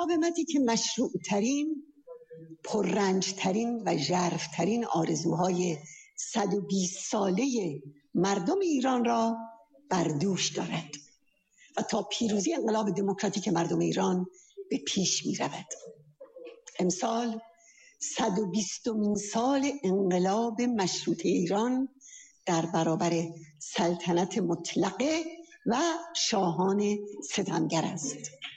مقاومتی که مشروعترین، پررنجترین و ژرف‌ترین آرزوهای 120 ساله مردم ایران را بر دوش دارد و تا پیروزی انقلاب دموکراتیک مردم ایران به پیش می رود. امسال 120مین سال انقلاب مشروطه ایران در برابر سلطنت مطلقه و شاهان ستمگر است.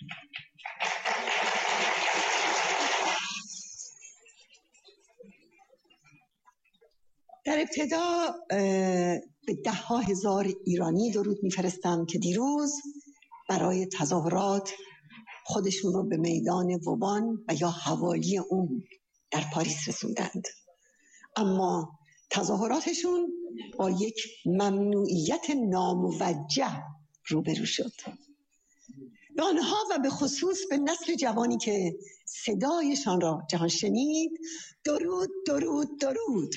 در ابتدا به 10,000 ایرانی درود میفرستم که دیروز برای تظاهرات خودشون رو به میدان ووبان و یا حوالی اون در پاریس رسوندند، اما تظاهراتشون با یک ممنوعیت ناموجه روبرو شد. به آنها و به خصوص به نسل جوانی که صدایشان را جهان شنید درود درود درود.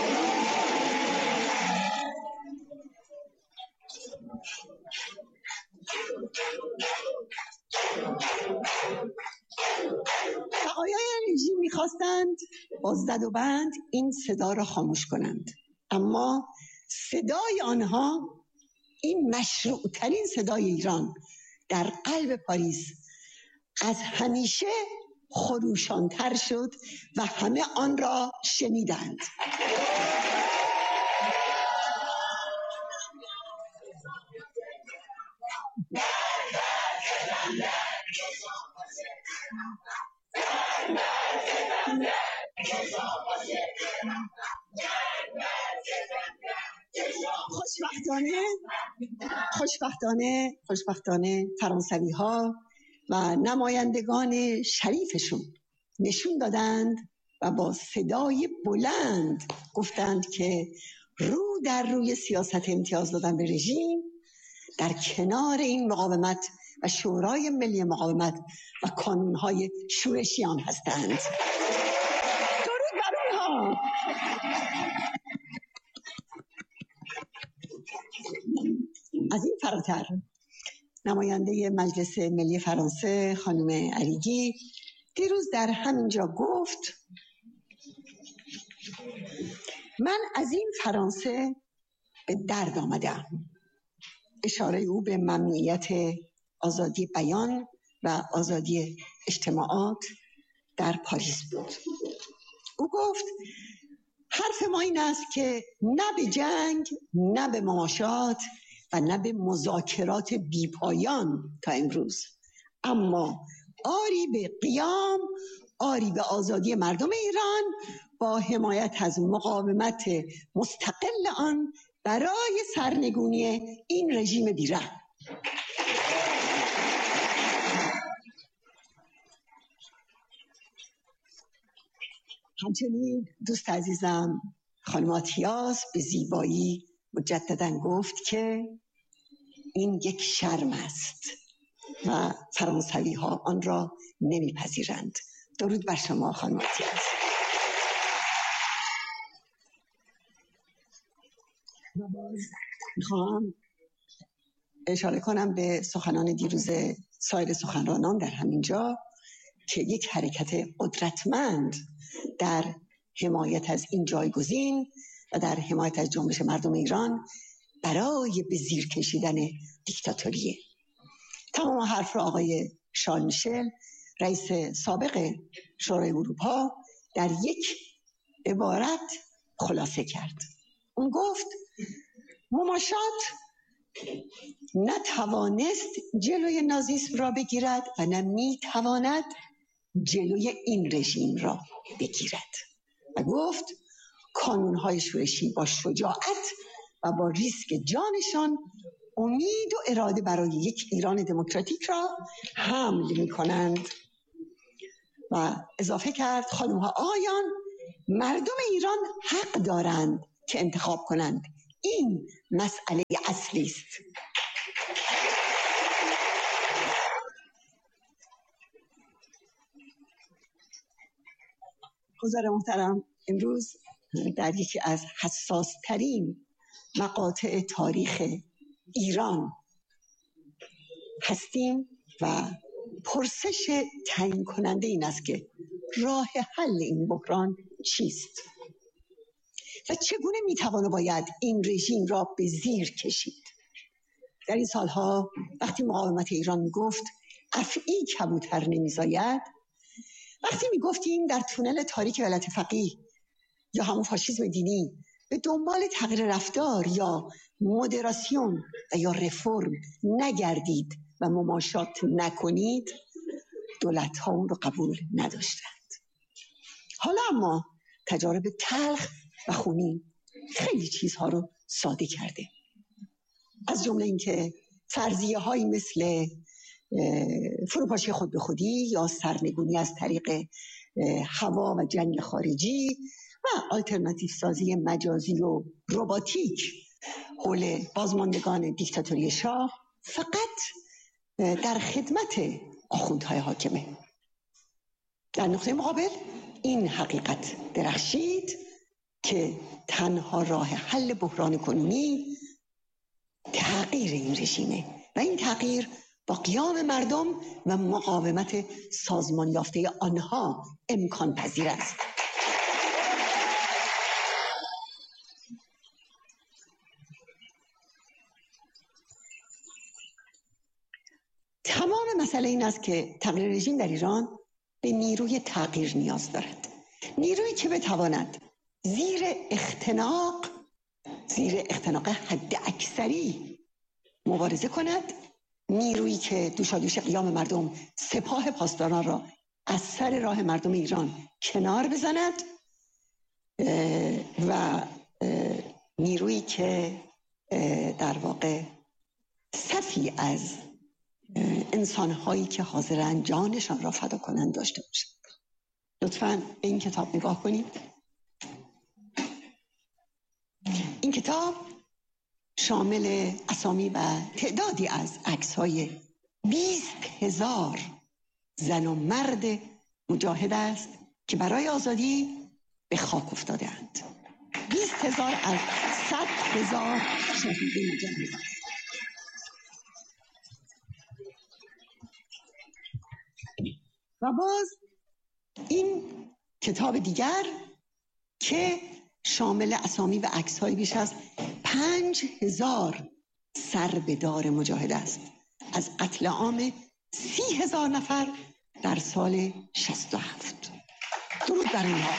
بقایای رژیم میخواستند با زد و بند این صدا را خاموش کنند، اما صدای آنها، این مشروعترین صدای ایران در قلب پاریس، از همیشه خروشانتر شد و همه آن را شنیدند. خوشبختانه فرانسوی ها و نمایندگان شریفشون نشون دادند و با صدای بلند گفتند که رو در روی سیاست امتیاز دادن به رژیم در کنار این مقاومت و شورای ملی مقاومت و کانونهای شورشیان هستند. درود بر اونها. از این فراتر نماینده مجلس ملی فرانسه خانم علیگی دیروز در همینجا گفت من از این فرانسه به درد آمدم. اشاره او به ممنوعیت آزادی بیان و آزادی اجتماعات در پاریس بود. او گفت حرف ما این است که نه به جنگ، نه به مماشات و نه به مذاکرات بیپایان تا امروز، اما آری به قیام، آری به آزادی مردم ایران با حمایت از مقاومت مستقل آن برای سرنگونی این رژیم بی‌رحم. همچنین دوست عزیزم خانم آتیاس به زیبایی مجدداً گفت که این یک شرم است و فرانسوی ها آن را نمیپذیرند. درود بر شما خانم آتیاس. میخوام اشاره کنم به سخنان دیروز سایر سخنرانان در همینجا که یک حرکت قدرتمند در حمایت از این جایگزین و در حمایت از جنبش مردم ایران برای به زیر کشیدن دیکتاتوریه. تمام حرف را آقای شارل میشل رئیس سابق شورای اروپا در یک عبارت خلاصه کرد. اون گفت مماشات نتوانست جلوی نازیسم را بگیرد و نه میتواند جلوی این رژیم را بگیرد و گفت کانونهای شورشی با شجاعت و با ریسک جانشان امید و اراده برای یک ایران دموکراتیک را حمل می کنند و اضافه کرد خانم‌ها آقایان، مردم ایران حق دارند که انتخاب کنند. این مسئله اصلی است. حضار محترم، امروز در یکی از حساس‌ترین مقاطع تاریخ ایران هستیم و پرسش تعیین کننده این است که راه حل این بحران چیست و چگونه میتوان و باید این رژیم را به زیر کشید. در این سالها وقتی مقاومت ایران میگفت افعی کبوتر نمیزاید، وقتی میگفتیم در تونل تاریک ولایت فقیه یا همون فاشیسم دینی به دنبال تغییر رفتار یا مدراسیون و یا رفرم نگردید و مماشات نکنید، دولت ها اون رو قبول نداشتند. حالا اما تجارب تلخ و خونین خیلی چیزها رو ساده کرده، از جمله اینکه فرضیه هایی مثل فروپاشی خود به خودی یا سرنگونی از طریق هوا و جنگ خارجی و آلترناتیو سازی مجازی و رباتیک حول بازماندگان دیکتاتوری شاه فقط در خدمت آخوندهای حاکمه. در نقطه مقابل این حقیقت درخشید که تنها راه حل بحران کنونی تغییر این رژیمه و این تغییر با قیام مردم و مقاومت سازمان یافته آنها امکان پذیر است. تمام مسئله این است که تغییر رژیم در ایران به نیروی تغییر نیاز دارد، نیرویی که بتواند زیر اختناق حد اکثری مبارزه کند، نیرویی که دوشادوش قیام مردم سپاه پاسداران را از سر راه مردم ایران کنار بزند و نیرویی که در واقع صفی از انسان‌هایی که حاضرن جانشان را فدا کنند داشته باشند. لطفاً به این کتاب نگاه کنید. این کتاب شامل اسامی و تعدادی از عکس‌های 20,000 زن و مرد مجاهد است که برای آزادی به خاک افتاده‌اند. 20,000 از 100,000 شهید مجاهد. و باز این کتاب دیگر که شامل اسامی و عکس‌های بیش از 5,000 سربدار مجاهد است از قتل عام 30,000 نفر در سال 67. درود بر اینها.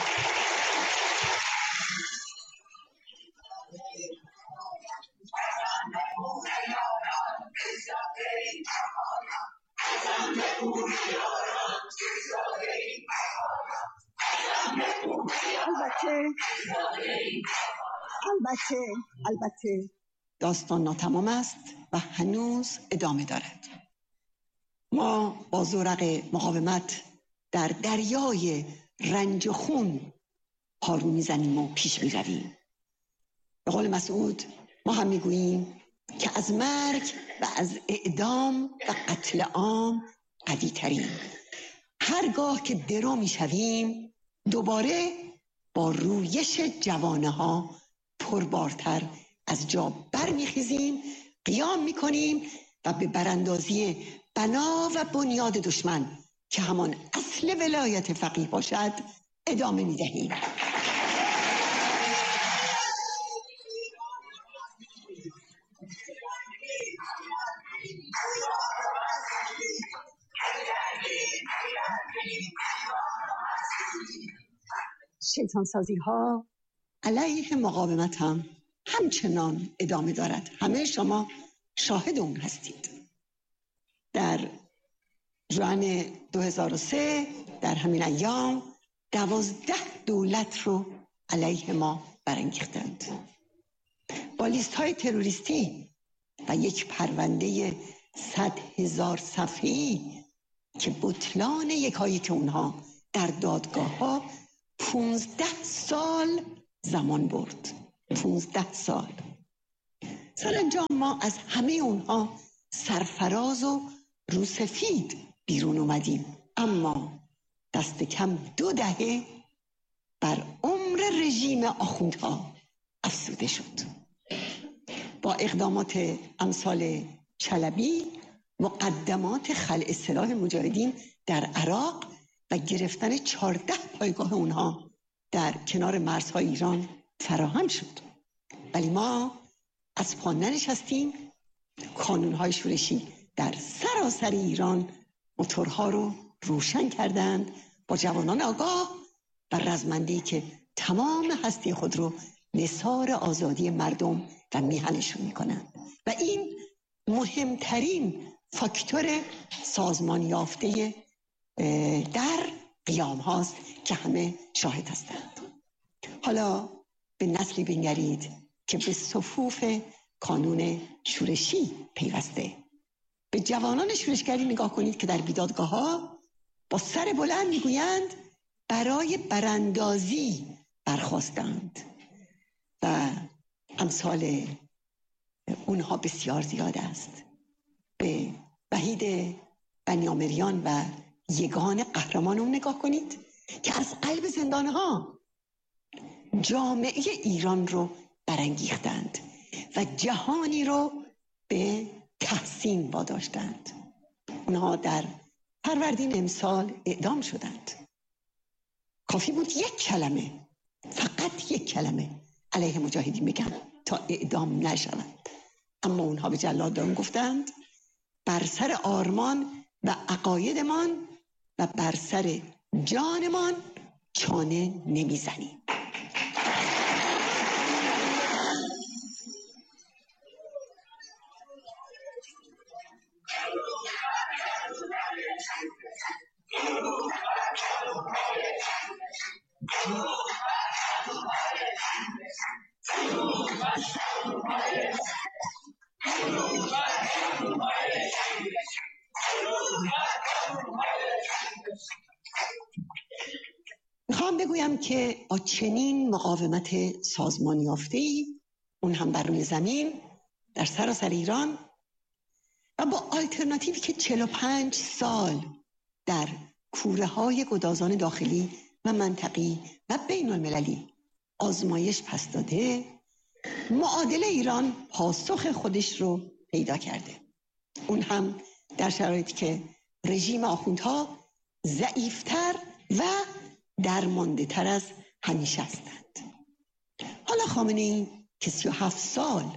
البته داستان ناتمام است و هنوز ادامه دارد. ما با زورق مقاومت در دریای رنج و خون پارو میزنیم و پیش میرویم. به قول مسعود ما هم میگوییم که از مرگ و از اعدام و قتل عام قوی تریم. هرگاه که درو میشویم دوباره با رویش جوانه ها پربارتر از جا برمیخیزیم، قیام میکنیم و به براندازی بنا و بنیاد دشمن که همان اصل ولایت فقیه باشد ادامه میدهیم. شیطان سازی ها علیه مقاومت هم همچنان ادامه دارد. همه شما شاهد اون هستید. در ژوئن 2003 در همین ایام 12 دولت رو علیه ما برانگیختند با لیست های تروریستی و یک پرونده 100,000 صفحه‌ای که بطلان یکایک اونها در دادگاه ها 15 سال زمان برد. 15 سال. سرانجام ما از همه اونها سرفراز و روسفید بیرون اومدیم، اما دست کم 2 دهه بر عمر رژیم آخوندها افزوده شد. با اقدامات امثال چلبی مقدمات خلع سلاح مجاهدین در عراق و گرفتن 14 پایگاه اونها در کنار مرزهای ایران فراهم شد. ولی ما از پا ننشستیم. کانونهای شورشی در سراسر ایران موتورها رو روشن کردند با جوانان آگاه و رزمنده‌ای که تمام هستی خود رو نثار آزادی مردم و میهنشون میکنند و این مهمترین فاکتور سازمان یافته در قیام هاست که همه شاهد هستند. حالا به نسلی بنگرید که به صفوف کانون شورشی پیوسته. به جوانان شورشگری نگاه کنید که در بیدادگاه ها با سر بلند میگویند برای براندازی برخواستند و امثال اونها بسیار زیاد است. به وحید بنیامریان و یگان قهرمان اون نگاه کنید که از قلب زندانها جامعه ایران رو برانگیختند و جهانی رو به تحسین واداشتند. اونها در فروردین امسال اعدام شدند. کافی بود یک کلمه، فقط یک کلمه علیه مجاهدین بگن تا اعدام نشوند، اما اونها به جلادان گفتند بر سر آرمان و عقایدمان و بر سر جانمان چانه نمیزنیم. میخوام بگویم که با چنین مقاومت سازمان یافته‌ای، اون هم بر روی زمین در سراسر ایران، و با آلترناتیوی که 45 سال در کوره‌های گدازان داخلی و منطقی و بین المللی آزمایش پس داده، معادله ایران پاسخ خودش رو پیدا کرده. اون هم در شرایطی که رژیم آخوندها ضعیفتر و درمانده تر از همیشه هستند. حالا خامنه‌ای که 37 سال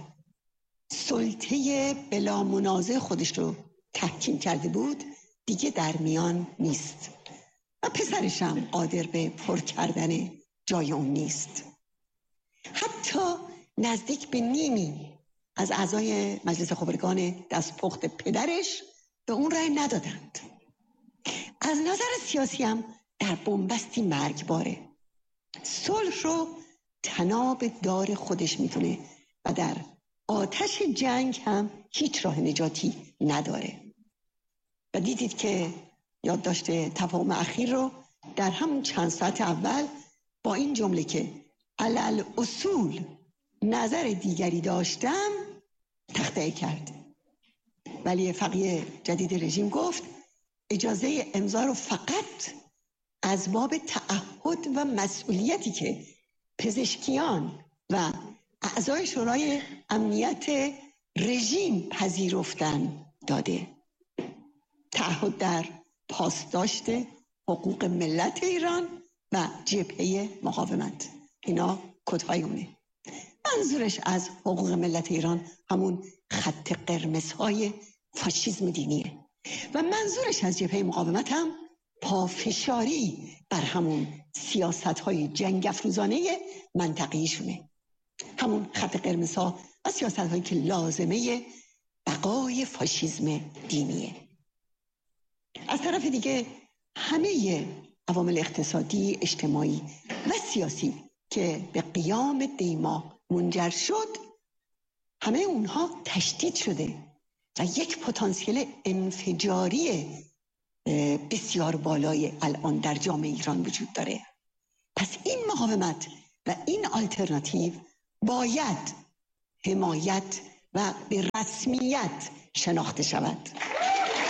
سلطه بلا منازع خودش رو تحکیم کرده بود دیگه در میان نیست و پسرش هم قادر به پر کردن جای اون نیست. حتی نزدیک به نیمی از اعضای مجلس خبرگان دستپخت پدرش به اون رأی ندادند. از نظر سیاسی هم در بنبستی مرگباره. صلح رو تناب دار خودش میتونه و در آتش جنگ هم هیچ راه نجاتی نداره. و دیدید که یادداشت تفاهم اخیر رو در همون چند ساعت اول با این جمله که علل اصول نظر دیگری داشتم تخطئه کرد. ولی فقیه جدید رژیم گفت اجازه امضا رو فقط از باب تعهد و مسئولیتی که پزشکیان و اعضای شورای امنیت رژیم پذیرفتن داده. تعهد در پاسداشت حقوق ملت ایران و جبهه مقاومت. اینا کدهای اونه. منظورش از حقوق ملت ایران همون خط قرمزهای فاشیسم دینیه و منظورش از جبهه مقاومت هم پافشاری بر همون سیاست‌های جنگ افروزانه منطقیشونه، همون خط قرمزها و سیاست‌هایی که لازمه بقای فاشیسم دینیه. از طرف دیگه همه عوامل اقتصادی، اجتماعی و سیاسی که به قیام دیما منجر شد، همه اونها تشدید شده و یک پتانسیل انفجاری بسیار بالای الان در جامعه ایران وجود داره. پس این مقاومت و این آلترناتیو باید حمایت و به رسمیت شناخته شود.